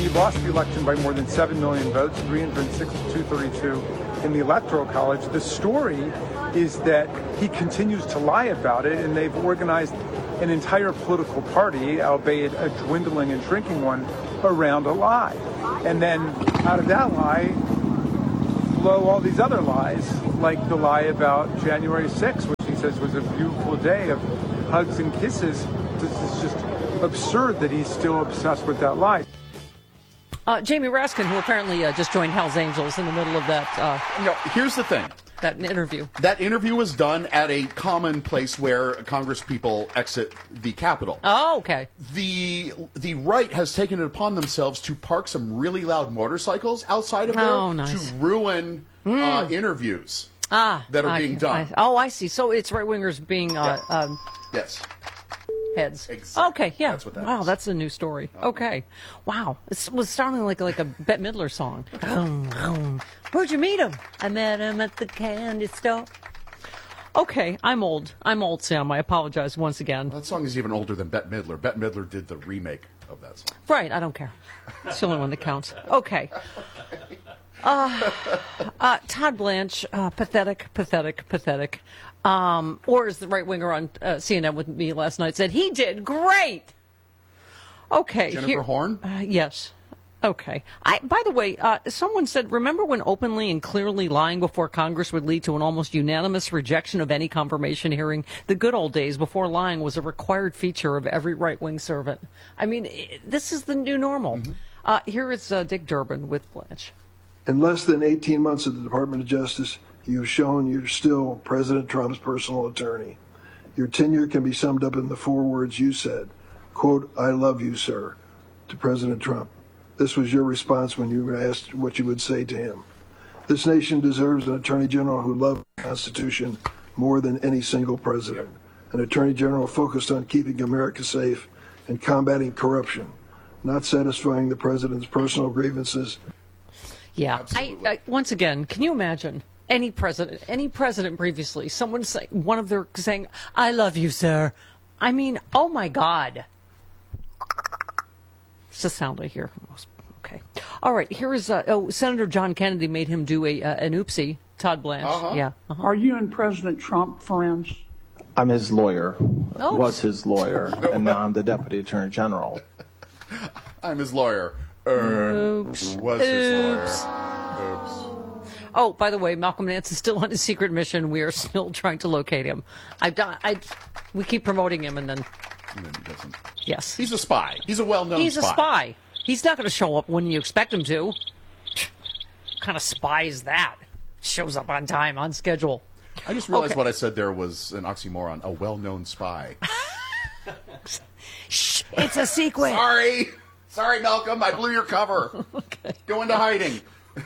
lost the election by more than 7 million votes, 306 to 232 in the Electoral College. The story is that he continues to lie about it, and they've organized an entire political party, albeit a dwindling and shrinking one, around a lie. And then out of that lie flow all these other lies, like the lie about January 6th, which he says was a beautiful day of hugs and kisses. This is just absurd that he's still obsessed with that lie. Jamie Raskin, who apparently just joined Hell's Angels in the middle of that. Here's the thing. That interview. That interview was done at a common place where Congress people exit the Capitol. Oh, okay. The right has taken it upon themselves to park some really loud motorcycles outside of there nice. to ruin interviews that are being done. I see. So it's right-wingers being... yes. Heads. Exactly. Okay, yeah. That's what that wow, is. That's a new story. Okay. Wow. It was sounding like a Bette Midler song. Where'd you meet him? I met him at the candy store. Okay, I'm old, Sam. I apologize once again. That song is even older than Bette Midler. Bette Midler did the remake of that song. Right, I don't care. It's the only one that counts. Okay. Todd Blanche, pathetic. Or as the right-winger on CNN with me last night said, he did great. Okay. Jennifer Horn? Yes. Okay. By the way, someone said, remember when openly and clearly lying before Congress would lead to an almost unanimous rejection of any confirmation hearing? The good old days before lying was a required feature of every right-wing servant. I mean, this is the new normal. Mm-hmm. Here is Dick Durbin with Blanche. In less than 18 months at the Department of Justice, you've shown you're still President Trump's personal attorney. Your tenure can be summed up in the 4 words you said, quote, "I love you, sir," to President Trump. This was your response when you were asked what you would say to him. This nation deserves an attorney general who loved the Constitution more than any single president. An attorney general focused on keeping America safe and combating corruption, not satisfying the president's personal grievances. Yeah. I once again, can you imagine any president previously, someone say, one of their saying, "I love you, sir." I mean, oh my God. It's the sound I hear. Okay. All right. Here is Senator John Kennedy made him do an oopsie. Todd Blanche. Uh-huh. Yeah. Uh-huh. Are you and President Trump friends? I'm his lawyer. Was his lawyer, and now I'm the Deputy Attorney General. I'm his lawyer. Oops. Was his lawyer. Oops. Oh, by the way, Malcolm Nance is still on his secret mission. We are still trying to locate him. We keep promoting him, and then he doesn't. Yes. He's a spy. He's a well-known spy. He's a spy. He's not going to show up when you expect him to. What kind of spy is that? Shows up on time, on schedule. I just realized what I said there was an oxymoron. A well-known spy. Shh, it's a sequence. Sorry, Malcolm. I blew your cover. Okay. Go into hiding.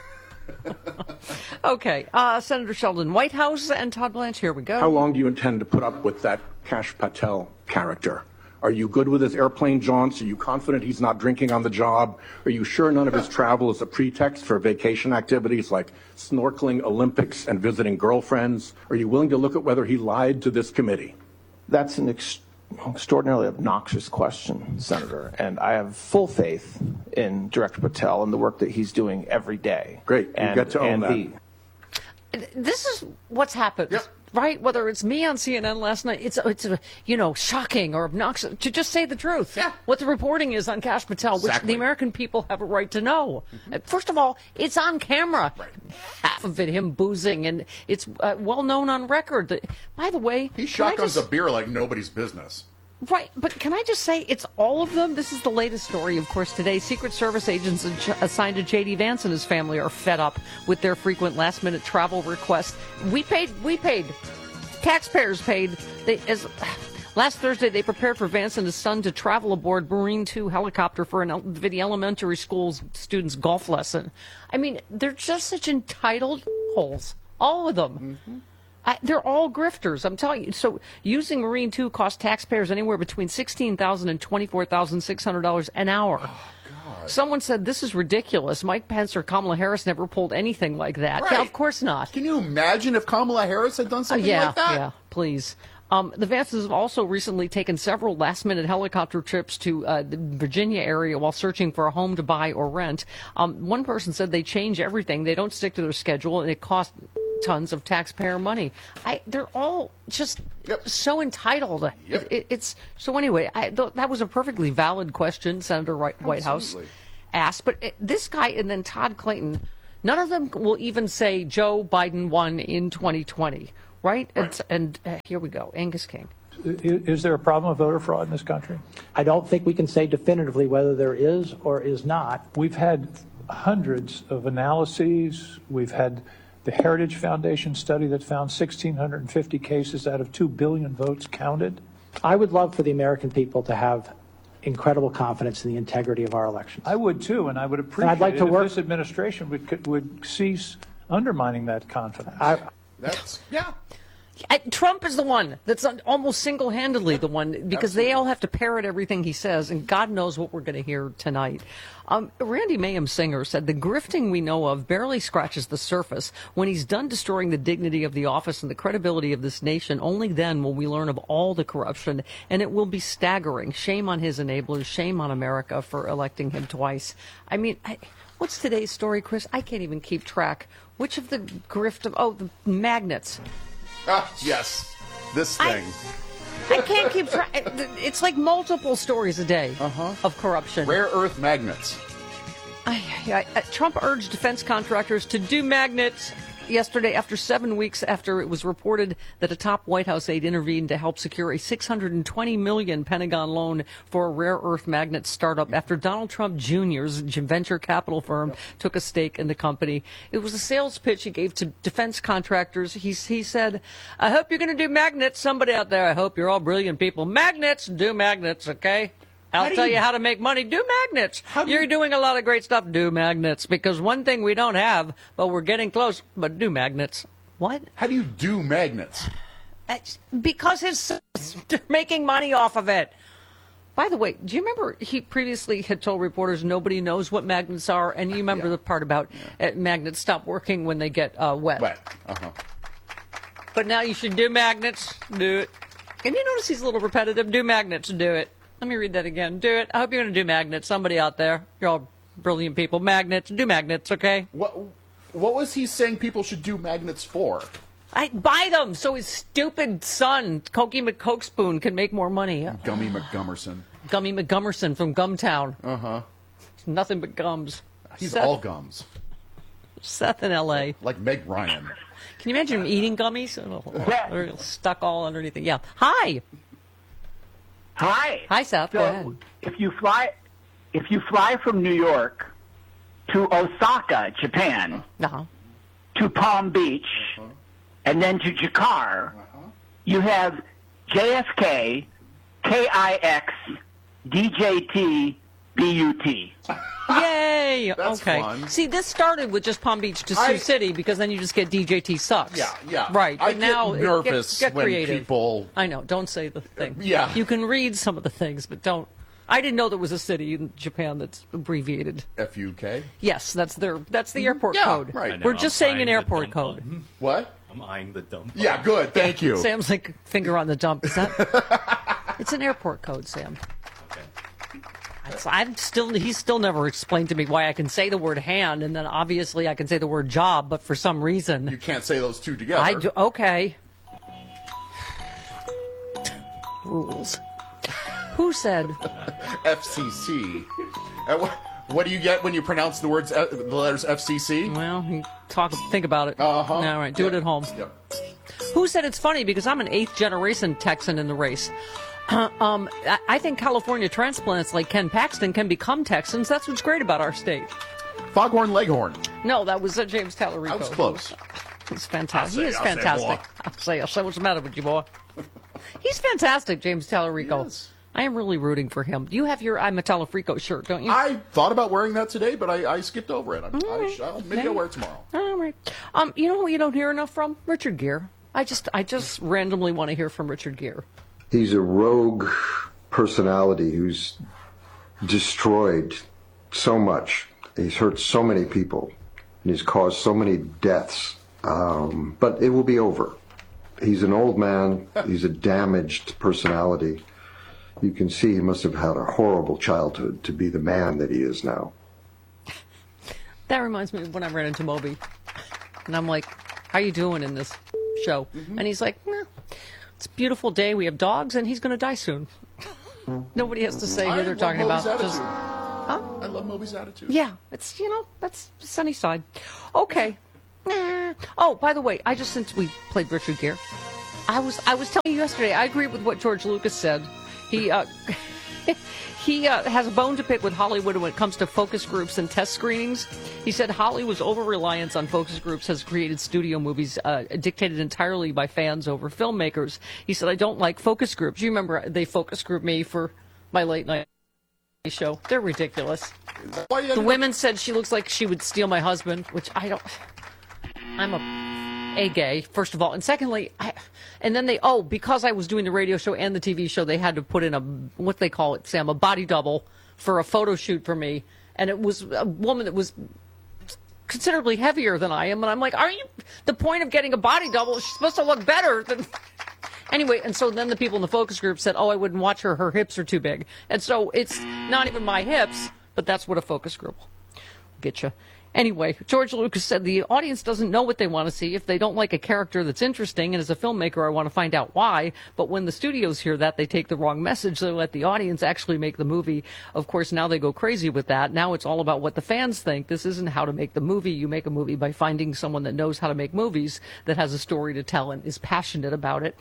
Okay. Senator Sheldon Whitehouse and Todd Blanche, here we go. How long do you intend to put up with that Kash Patel character? Are you good with his airplane jaunts? Are you confident he's not drinking on the job? Are you sure none of his travel is a pretext for vacation activities like snorkeling, Olympics, and visiting girlfriends? Are you willing to look at whether he lied to this committee? That's an extraordinarily obnoxious question, Senator, and I have full faith in Director Patel and the work that he's doing every day. Great. You get to own that. This is what's happened. Yep. Right? Whether it's me on CNN last night, it's shocking or obnoxious to just say the truth. Yeah. What the reporting is on Kash Patel, which the American people have a right to know. Mm-hmm. First of all, it's on camera. Right. Half of it, him boozing, and it's well known on record. By the way, he shotguns a beer like nobody's business. Right, but can I just say it's all of them? This is the latest story, of course, today. Secret Service agents assigned to J.D. Vance and his family are fed up with their frequent last-minute travel requests. We paid. Taxpayers paid. Last Thursday, they prepared for Vance and his son to travel aboard Marine 2 helicopter for the elementary school students' golf lesson. I mean, they're just such entitled holes, all of them. Mm-hmm. They're all grifters, I'm telling you. So using Marine 2 costs taxpayers anywhere between $16,000 and $24,600 an hour. Oh, God. Someone said this is ridiculous. Mike Pence or Kamala Harris never pulled anything like that. Right. Yeah, of course not. Can you imagine if Kamala Harris had done something like that? Yeah, please. The Vances have also recently taken several last-minute helicopter trips to the Virginia area while searching for a home to buy or rent. One person said they change everything. They don't stick to their schedule, and it costs tons of taxpayer money. They're all just so entitled. It's so anyway. That was a perfectly valid question Senator Whitehouse asked. But this guy and then Todd Clayton, none of them will even say Joe Biden won in 2020, right? And here we go, Angus King. Is there a problem of voter fraud in this country? I don't think we can say definitively whether there is or is not. We've had hundreds of analyses. We've had the Heritage Foundation study that found 1,650 cases out of 2 billion votes counted. I would love for the American people to have incredible confidence in the integrity of our elections. I would too, and I would appreciate I'd like to work. If this administration would cease undermining that confidence. Trump is the one that's almost single-handedly the one, because they all have to parrot everything he says, and God knows what we're going to hear tonight. Randy Mayhem Singer said the grifting we know of barely scratches the surface. When he's done destroying the dignity of the office and the credibility of this nation, only then will we learn of all the corruption, and it will be staggering. Shame on his enablers, shame on America for electing him twice. I mean, what's today's story, Chris? I can't even keep track. Which of the the magnets. Yes, this thing. I can't keep track. It's like multiple stories a day of corruption. Rare earth magnets. Trump urged defense contractors to do magnets yesterday after 7 weeks after it was reported that a top White House aide intervened to help secure a $620 million Pentagon loan for a rare earth magnet startup after Donald Trump Jr.'s venture capital firm took a stake in the company. It was a sales pitch he gave to defense contractors. He said, I hope you're going to do magnets. Somebody out there, I hope you're all brilliant people. Magnets, do magnets, okay? I'll tell you how to make money. Do magnets. You're doing a lot of great stuff. Do magnets. Because one thing we don't have, but we're getting close, but do magnets. What? How do you do magnets? Because they're making money off of it. By the way, do you remember he previously had told reporters nobody knows what magnets are? And you remember the part about magnets stop working when they get wet. But now you should do magnets. Do it. And you notice he's a little repetitive. Do magnets. Do it. Let me read that again. Do it. I hope you're going to do magnets. Somebody out there. You're all brilliant people. Magnets. Do magnets, okay? What was he saying people should do magnets for? I buy them so his stupid son, Cokie McCokespoon, can make more money. Gummy McGummerson. Gummy McGummerson from Gumtown. Nothing but gums. He's all gums. Seth in L.A. Like Meg Ryan. Can you imagine him eating gummies? They're stuck all underneath it. Yeah. Hi. Hi. Hi, Seth. Go ahead. If you fly from New York to Osaka, Japan, to Palm Beach, and then to Jakarta, you have JFK, KIX, DJT, BUT. Yay! That's okay. fun. See, this started with just Palm Beach to Sioux City because then you just get DJT sucks. Yeah. Right. I But now get nervous get when creative. people. I know. Don't say the thing. Yeah. You can read some of the things, but don't. I didn't know there was a city in Japan that's abbreviated. FUK? Yes, that's the airport Yeah, code. right. We're just saying an airport code. What? I'm eyeing the dump. Yeah, good. Thank you. Sam's like finger on the dump. Is that? It's an airport code, Sam. He's still never explained to me why I can say the word hand and then obviously I can say the word job, but for some reason You can't say those two together. I do. Okay. Rules. Who said? FCC. What do you get when you pronounce the letters FCC? Well, you think about it. Uh-huh. All right, do it at home. Yep. Who said it's funny? Because I'm an 8th generation Texan in the race. I think California transplants like Ken Paxton can become Texans. That's what's great about our state. Foghorn Leghorn. No, that was James Tallarico. I was close. He's fantastic. He is fantastic. I'll say what's the matter with you, boy? He's fantastic, James Tallarico. Yes. I am really rooting for him. You have your I'm a Tallarico shirt, don't you? I thought about wearing that today, but I skipped over it. Maybe I'll wear it tomorrow. All right. You know who you don't hear enough from? Richard Gere. I just randomly want to hear from Richard Gere. He's a rogue personality who's destroyed so much. He's hurt so many people, and he's caused so many deaths. But it will be over. He's an old man. He's a damaged personality. You can see he must have had a horrible childhood to be the man that he is now. That reminds me of when I ran into Moby. And I'm like, how you doing in this show? And he's like, it's a beautiful day. We have dogs, and he's going to die soon. Nobody has to say who they're talking about. Just, I love Moby's attitude. yeah, it's, that's the sunny side. Okay. Oh, by the way, since we played Richard Gere, I was telling you yesterday, I agree with what George Lucas said. He he has a bone to pick with Hollywood when it comes to focus groups and test screenings. He said Hollywood's over-reliance on focus groups has created studio movies dictated entirely by fans over filmmakers. He said, I don't like focus groups. You remember they focus grouped me for my late night show. They're ridiculous. The women said she looks like she would steal my husband, which I don't... I'm a gay, first of all. And secondly, because I was doing the radio show and the TV show, they had to put in what they call it, Sam, a body double for a photo shoot for me. And it was a woman that was considerably heavier than I am. And I'm like, the point of getting a body double is she's supposed to look better than... Anyway, and so then the people in the focus group said, I wouldn't watch her. Her hips are too big. And so it's not even my hips, but that's what a focus group will get you. Anyway, George Lucas said the audience doesn't know what they want to see if they don't like a character that's interesting, and as a filmmaker, I want to find out why. But when the studios hear that, they take the wrong message. They let the audience actually make the movie. Of course, now they go crazy with that. Now it's all about what the fans think. This isn't how to make the movie. You make a movie by finding someone that knows how to make movies, that has a story to tell and is passionate about it.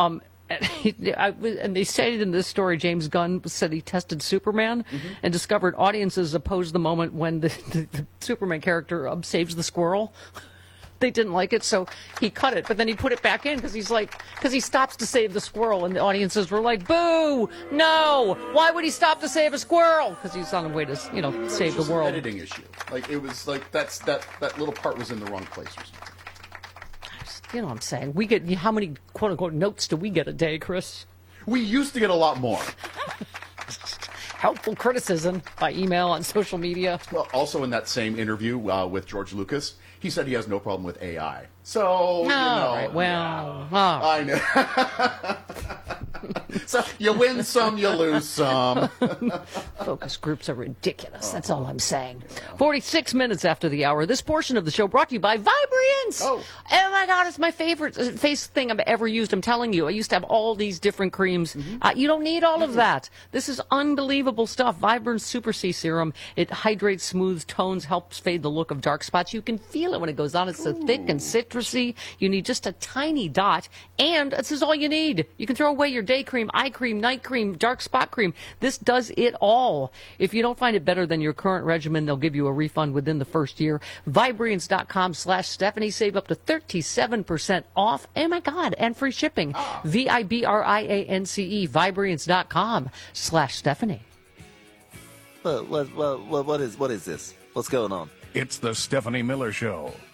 And they stated in this story, James Gunn said he tested Superman and discovered audiences opposed the moment when the Superman character saves the squirrel. They didn't like it, so he cut it, but then he put it back in because he stops to save the squirrel, and the audiences were like, boo, no, why would he stop to save a squirrel? Because he's on the way to, save the world. An editing issue. Like, it was like, that little part was in the wrong place or something. You know what I'm saying? We get, how many quote-unquote notes do we get a day, Chris? We used to get a lot more. Helpful criticism by email on social media. Well, also in that same interview with George Lucas, he said he has no problem with AI. So, right, well, I know. So you win some, you lose some. Focus groups are ridiculous. That's all I'm saying. 46 minutes after the hour. This portion of the show brought to you by Vibriance. Oh my God, it's my favorite face thing I've ever used. I'm telling you, I used to have all these different creams. You don't need all of that. This is unbelievable stuff. Vibrance Super C Serum. It hydrates, smooths, tones, helps fade the look of dark spots. You can feel it when it goes on. It's so thick and citrusy. You need just a tiny dot, and this is all you need. You can throw away your day cream, eye cream, night cream, dark spot cream. This does it all. If you don't find it better than your current regimen, they'll give you a refund within the first year. Vibriance.com/Stephanie. Save up to 37% off. Oh my God, and free shipping. VIBRIANCE. Vibriance.com/Stephanie. What is this? What's going on? It's the Stephanie Miller Show.